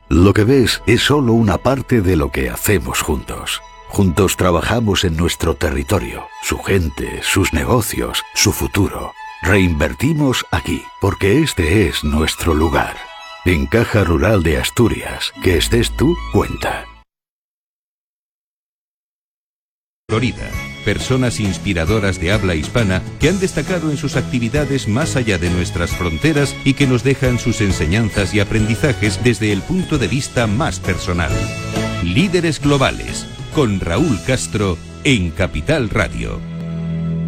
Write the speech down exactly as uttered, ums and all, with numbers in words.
Lo que ves es solo una parte de lo que hacemos juntos. Juntos trabajamos en nuestro territorio, su gente, sus negocios, su futuro. Reinvertimos aquí, porque este es nuestro lugar. En Caja Rural de Asturias, que estés tú, cuenta. Florida, personas inspiradoras de habla hispana que han destacado en sus actividades más allá de nuestras fronteras y que nos dejan sus enseñanzas y aprendizajes desde el punto de vista más personal. Líderes Globales, con Raúl Castro, en Capital Radio.